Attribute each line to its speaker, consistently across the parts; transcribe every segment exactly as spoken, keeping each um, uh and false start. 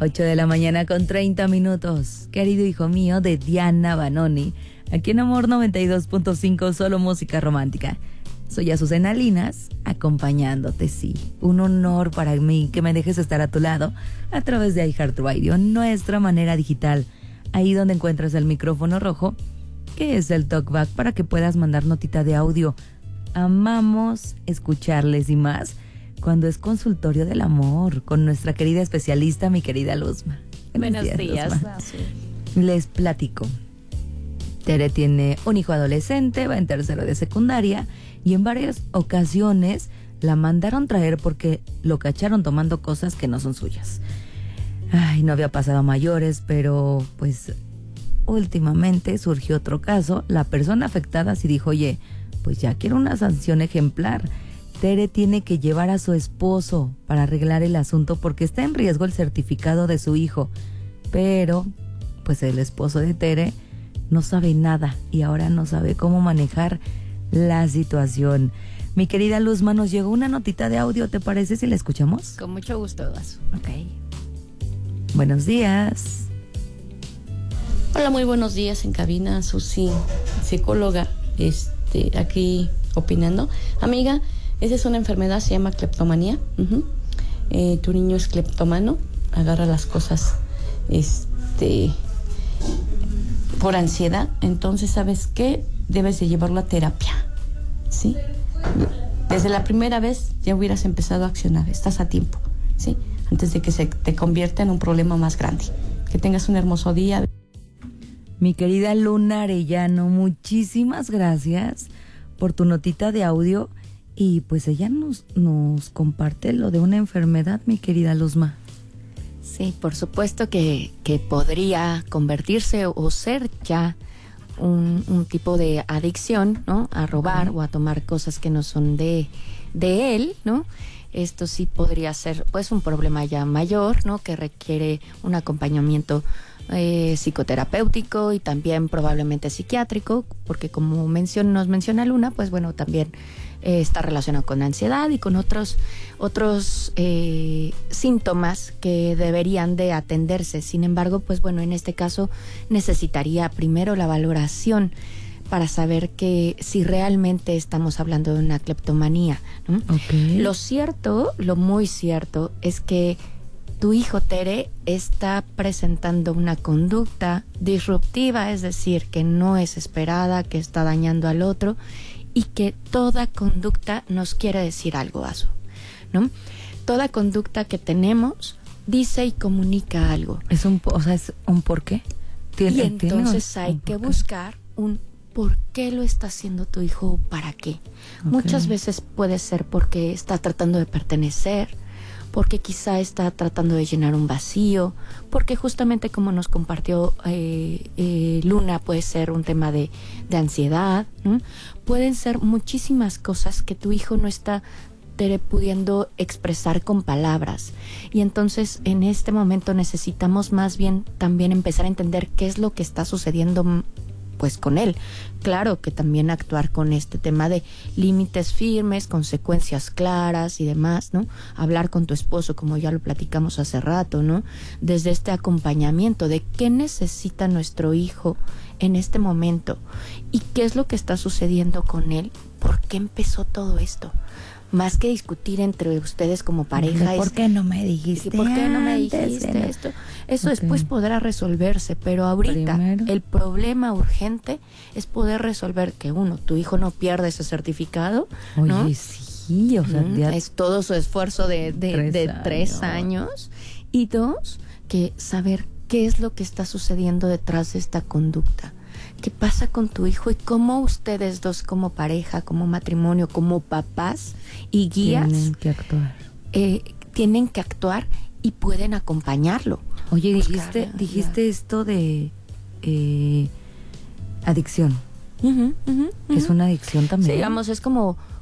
Speaker 1: ocho de la mañana con treinta minutos. Querido hijo mío, de Diana Banoni. Aquí en Amor noventa y dos punto cinco, solo música romántica. Soy Azucena Linas, acompañándote, sí. Un honor para mí que me dejes estar a tu lado a través de iHeartRadio, nuestra manera digital. Ahí donde encuentras el micrófono rojo, que es el talkback, para que puedas mandar notita de audio. Amamos escucharles y más cuando es consultorio del amor con nuestra querida especialista, mi querida Luzma.
Speaker 2: Buenos, Buenos días, días. Ah, sí.
Speaker 1: Les platico. Tere tiene un hijo adolescente, va en tercero de secundaria y en varias ocasiones la mandaron traer porque lo cacharon tomando cosas que no son suyas. Ay, no había pasado a mayores, pero pues últimamente surgió otro caso. La persona afectada sí dijo, oye, pues ya quiero una sanción ejemplar. Tere tiene que llevar a su esposo para arreglar el asunto porque está en riesgo el certificado de su hijo. Pero, pues el esposo de Tere no sabe nada y ahora no sabe cómo manejar la situación. Mi querida Luzma, nos llegó una notita de audio, ¿te parece si la escuchamos?
Speaker 2: Con mucho gusto, Azu.
Speaker 1: Ok. Buenos días.
Speaker 3: Hola, muy buenos días en cabina, Susi, psicóloga, este, aquí opinando. Amiga, esa es una enfermedad, se llama cleptomanía. Uh-huh. Eh, tu niño es cleptomano, agarra las cosas este, por ansiedad. Entonces, ¿sabes qué? Debes de llevarlo a terapia, ¿sí? Desde la primera vez ya hubieras empezado a accionar, estás a tiempo, ¿sí? Antes de que se te convierta en un problema más grande. Que tengas un hermoso día.
Speaker 1: Mi querida Luna Arellano, muchísimas gracias por tu notita de audio. Y pues ella nos, nos comparte lo de una enfermedad, mi querida Luzma.
Speaker 2: Sí, por supuesto que, que podría convertirse o ser ya un, un tipo de adicción, ¿no? A robar uh-huh. o a tomar cosas que no son de, de él, ¿no? Esto sí podría ser pues un problema ya mayor, ¿no? Que requiere un acompañamiento eh, psicoterapéutico y también probablemente psiquiátrico, porque como mencion, nos menciona Luna, pues bueno, también Eh, está relacionado con ansiedad y con otros otros eh, síntomas que deberían de atenderse. Sin embargo, pues bueno, en este caso necesitaría primero la valoración para saber que si realmente estamos hablando de una cleptomanía, ¿no?
Speaker 1: Okay.
Speaker 2: Lo cierto, lo muy cierto, es que tu hijo Tere está presentando una conducta disruptiva, es decir, que no es esperada, que está dañando al otro, y que toda conducta nos quiere decir algo, Azu, ¿no? Toda conducta que tenemos dice y comunica algo.
Speaker 1: Es un, o sea, es un por qué.
Speaker 2: ¿Tiene, y entonces tiene hay que buscar un por qué lo está haciendo tu hijo o para qué. Okay. Muchas veces puede ser porque está tratando de pertenecer, porque quizá está tratando de llenar un vacío, porque justamente como nos compartió eh, eh, Luna, puede ser un tema de, de ansiedad, ¿no? Pueden ser muchísimas cosas que tu hijo no está Tere, pudiendo expresar con palabras. Y entonces en este momento necesitamos más bien también empezar a entender qué es lo que está sucediendo pues con él. Claro que también actuar con este tema de límites firmes, consecuencias claras y demás, ¿no? Hablar con tu esposo, como ya lo platicamos hace rato, ¿no? Desde este acompañamiento de qué necesita nuestro hijo en este momento y qué es lo que está sucediendo con él, por qué empezó todo esto. Más que discutir entre ustedes como pareja,
Speaker 1: ¿por
Speaker 2: es,
Speaker 1: qué no me dijiste?
Speaker 2: ¿Por qué no me dijiste
Speaker 1: no?
Speaker 2: esto? Eso okay. Después podrá resolverse, pero ahorita
Speaker 1: Primero.
Speaker 2: El problema urgente es poder resolver que uno, tu hijo no pierda ese certificado,
Speaker 1: Oye,
Speaker 2: ¿no?
Speaker 1: sí, o sea,
Speaker 2: uh-huh. es todo su esfuerzo de, de, tres, de años. tres años. Y dos, que saber qué es lo que está sucediendo detrás de esta conducta. ¿Qué pasa con tu hijo y cómo ustedes dos como pareja, como matrimonio, como papás y guías
Speaker 1: tienen que actuar?
Speaker 2: Eh, tienen que actuar y pueden acompañarlo.
Speaker 1: Oye, dijiste, dijiste esto de eh, adicción.
Speaker 2: Uh-huh, uh-huh, uh-huh.
Speaker 1: Es una adicción también.
Speaker 2: Sí, digamos, es como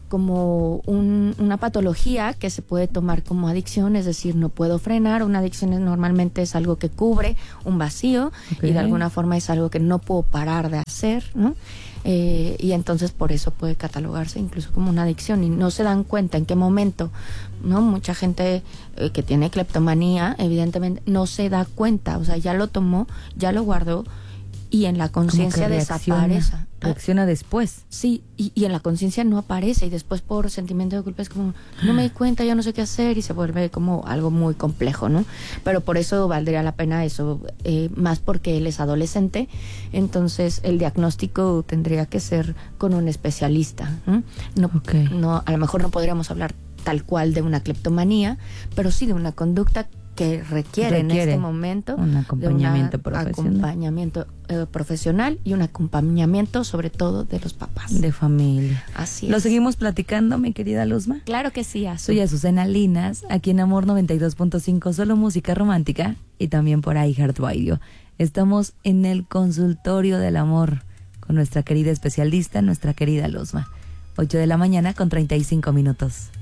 Speaker 2: como un, una patología que se puede tomar como adicción, es decir, no puedo frenar. Una adicción es, normalmente es algo que cubre un vacío, okay, y de alguna forma es algo que no puedo parar de hacer, ¿no? Eh, y entonces por eso puede catalogarse incluso como una adicción y no se dan cuenta en qué momento, ¿no? Mucha gente eh, que tiene cleptomanía evidentemente no se da cuenta, o sea, ya lo tomó, ya lo guardó y en la conciencia desaparece.
Speaker 1: Reacciona después.
Speaker 2: Sí, y, y en la conciencia no aparece y después por sentimiento de culpa es como, no me di cuenta, ya no sé qué hacer y se vuelve como algo muy complejo, ¿no? Pero por eso valdría la pena eso, eh, más porque él es adolescente, entonces el diagnóstico tendría que ser con un especialista, ¿no? No, okay. no, a lo mejor no podríamos hablar tal cual de una cleptomanía, pero sí de una conducta que requiere, requiere en este momento
Speaker 1: un acompañamiento
Speaker 2: de un
Speaker 1: profesional.
Speaker 2: acompañamiento eh, profesional y un acompañamiento sobre todo de los papás.
Speaker 1: De familia.
Speaker 2: Así es.
Speaker 1: ¿Lo seguimos platicando, mi querida Luzma?
Speaker 2: Claro que sí, Azu.
Speaker 1: Soy Azucena Linas, aquí en Amor noventa y dos punto cinco, solo música romántica y también por iHeartRadio. Estamos en el consultorio del amor con nuestra querida especialista, nuestra querida Luzma. ocho de la mañana con treinta y cinco minutos.